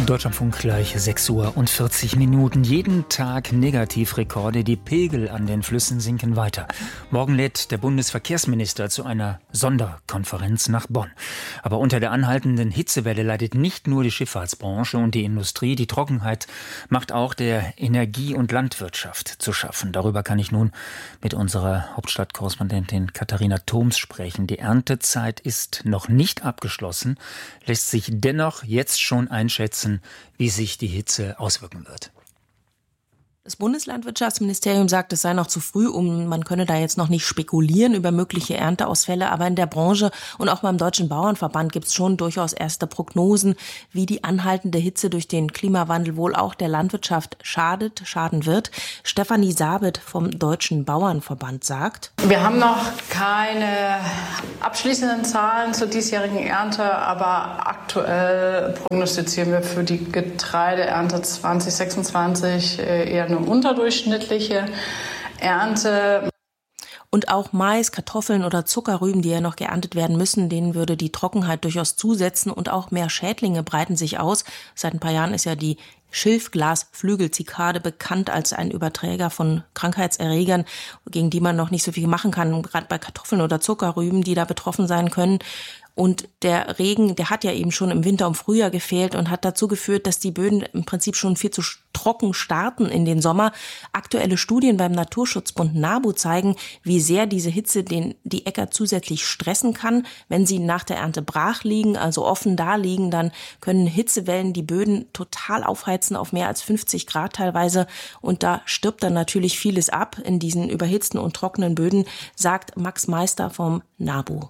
Deutschlandfunk gleich 6:40 Uhr. Jeden Tag Negativrekorde. Die Pegel an den Flüssen sinken weiter. Morgen lädt der Bundesverkehrsminister zu einer Sonderkonferenz nach Bonn. Aber unter der anhaltenden Hitzewelle leidet nicht nur die Schifffahrtsbranche und die Industrie. Die Trockenheit macht auch der Energie- und Landwirtschaft zu schaffen. Darüber kann ich nun mit unserer Hauptstadtkorrespondentin Katharina Thoms sprechen. Die Erntezeit ist noch nicht abgeschlossen, lässt sich dennoch jetzt schon einschätzen, wie sich die Hitze auswirken wird. Das Bundeslandwirtschaftsministerium sagt, es sei noch zu früh, man könne da jetzt noch nicht spekulieren über mögliche Ernteausfälle. Aber in der Branche und auch beim Deutschen Bauernverband gibt es schon durchaus erste Prognosen, wie die anhaltende Hitze durch den Klimawandel wohl auch der Landwirtschaft schaden wird. Stefanie Sabet vom Deutschen Bauernverband sagt: Wir haben noch keine abschließenden Zahlen zur diesjährigen Ernte, aber aktuell prognostizieren wir für die Getreideernte 2026 eher eine unterdurchschnittliche Ernte. Und auch Mais, Kartoffeln oder Zuckerrüben, die ja noch geerntet werden müssen, denen würde die Trockenheit durchaus zusetzen und auch mehr Schädlinge breiten sich aus. Seit ein paar Jahren ist ja die Schilfglasflügelzikade bekannt als ein Überträger von Krankheitserregern, gegen die man noch nicht so viel machen kann, gerade bei Kartoffeln oder Zuckerrüben, die da betroffen sein können. Und der Regen, der hat ja eben schon im Winter und Frühjahr gefehlt und hat dazu geführt, dass die Böden im Prinzip schon viel zu trocken starten in den Sommer. Aktuelle Studien beim Naturschutzbund NABU zeigen, wie sehr diese Hitze die Äcker zusätzlich stressen kann. Wenn sie nach der Ernte brach liegen, also offen da liegen, dann können Hitzewellen die Böden total aufheizen auf mehr als 50 Grad teilweise. Und da stirbt dann natürlich vieles ab in diesen überhitzten und trockenen Böden, sagt Max Meister vom NABU.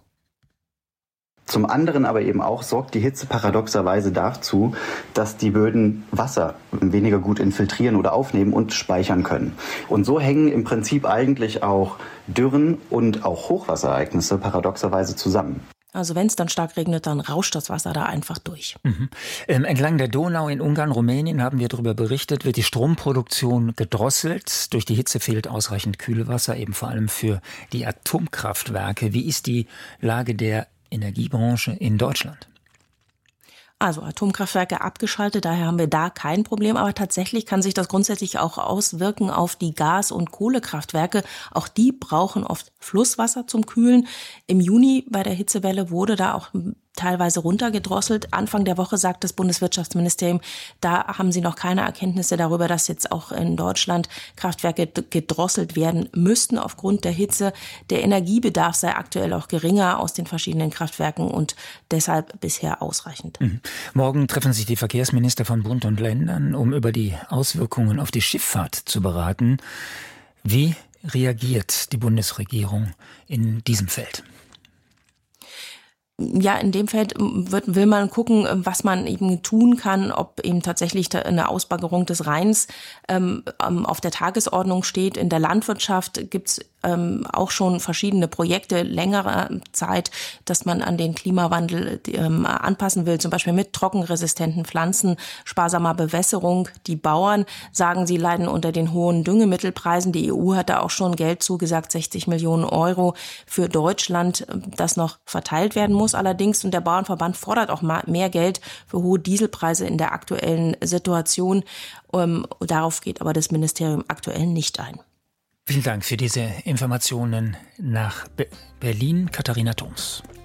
Zum anderen aber eben auch sorgt die Hitze paradoxerweise dazu, dass die Böden Wasser weniger gut infiltrieren oder aufnehmen und speichern können. Und so hängen im Prinzip eigentlich auch Dürren und auch Hochwasserereignisse paradoxerweise zusammen. Also wenn es dann stark regnet, dann rauscht das Wasser da einfach durch. Entlang der Donau in Ungarn, Rumänien, haben wir darüber berichtet, wird die Stromproduktion gedrosselt. Durch die Hitze fehlt ausreichend Kühlwasser, eben vor allem für die Atomkraftwerke. Wie ist die Lage der Energiebranche in Deutschland? Also Atomkraftwerke abgeschaltet, daher haben wir da kein Problem. Aber tatsächlich kann sich das grundsätzlich auch auswirken auf die Gas- und Kohlekraftwerke. Auch die brauchen oft Flusswasser zum Kühlen. Im Juni bei der Hitzewelle wurde da auch teilweise runtergedrosselt. Anfang der Woche sagt das Bundeswirtschaftsministerium, da haben sie noch keine Erkenntnisse darüber, dass jetzt auch in Deutschland Kraftwerke gedrosselt werden müssten aufgrund der Hitze. Der Energiebedarf sei aktuell auch geringer aus den verschiedenen Kraftwerken und deshalb bisher ausreichend. Morgen treffen sich die Verkehrsminister von Bund und Ländern, um über die Auswirkungen auf die Schifffahrt zu beraten. Wie reagiert die Bundesregierung in diesem Feld? Ja, in dem Feld will man gucken, was man eben tun kann, ob eben tatsächlich eine Ausbaggerung des Rheins auf der Tagesordnung steht. In der Landwirtschaft gibt's auch schon verschiedene Projekte längerer Zeit, dass man an den Klimawandel anpassen will, zum Beispiel mit trockenresistenten Pflanzen, sparsamer Bewässerung. Die Bauern sagen, sie leiden unter den hohen Düngemittelpreisen. Die EU hat da auch schon Geld zugesagt, 60 Millionen Euro für Deutschland, das noch verteilt werden muss allerdings. Und der Bauernverband fordert auch mehr Geld für hohe Dieselpreise in der aktuellen Situation. Darauf geht aber das Ministerium aktuell nicht ein. Vielen Dank für diese Informationen nach Berlin, Katharina Thoms.